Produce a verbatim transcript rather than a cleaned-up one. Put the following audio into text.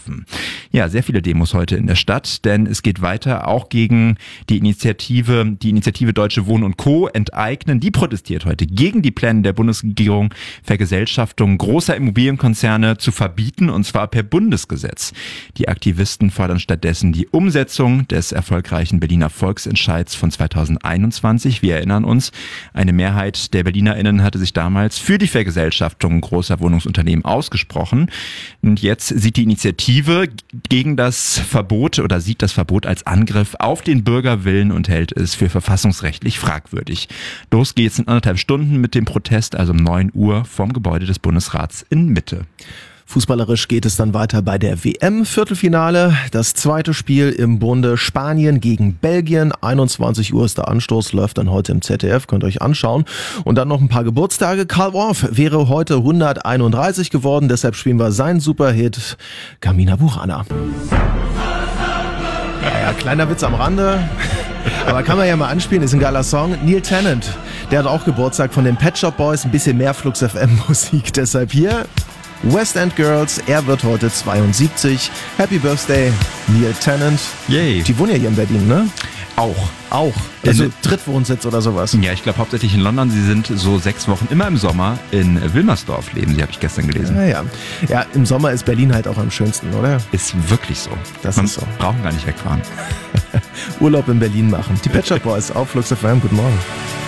getroffen. Ja, sehr viele Demos heute in der Stadt, denn es geht weiter auch gegen die Initiative, die Initiative Deutsche Wohnen und Co. enteignen. Die protestiert heute gegen die Pläne der Bundesregierung, Vergesellschaftung großer Immobilienkonzerne zu verbieten, und zwar per Bundesgesetz. Die Aktivisten fordern stattdessen die Umsetzung des erfolgreichen Berliner Volksentscheids von zweitausendeinundzwanzig. Wir erinnern uns, eine Mehrheit der BerlinerInnen hatte sich damals für die Vergesellschaftung großer Wohnungsunternehmen ausgesprochen. Und jetzt sieht die Initiative gegen das Verbot oder sieht das Verbot als Angriff auf den Bürgerwillen und hält es für verfassungsrechtlich fragwürdig. Los geht's in anderthalb Stunden mit dem Protest, also um neun Uhr vom Gebäude des Bundesrats in Mitte. Fußballerisch geht es dann weiter bei der W M-Viertelfinale. Das zweite Spiel im Bunde Spanien gegen Belgien. einundzwanzig Uhr ist der Anstoß, läuft dann heute im Z D F, könnt ihr euch anschauen. Und dann noch ein paar Geburtstage. Karl Orff wäre heute hunderteinunddreißig geworden, deshalb spielen wir seinen Superhit Carmina Burana. Naja, kleiner Witz am Rande, aber kann man ja mal anspielen, ist ein geiler Song. Neil Tennant, der hat auch Geburtstag, von den Pet Shop Boys, ein bisschen mehr Flux F M Musik, deshalb hier West End Girls, er wird heute zweiundsiebzig. Happy Birthday, Neil Tennant. Yay. Die wohnen ja hier in Berlin, ne? Auch. Auch. Also Drittwohnsitz oder sowas. Ja, ich glaube hauptsächlich in London. Sie sind so sechs Wochen immer im Sommer in Wilmersdorf leben. Sie habe ich gestern gelesen. Ja, ja. Ja, im Sommer ist Berlin halt auch am schönsten, oder? Ist wirklich so. Das Man ist so. brauchen gar nicht wegfahren. Urlaub in Berlin machen. Die Pet Shop Boys auf Flux F M. Guten Morgen.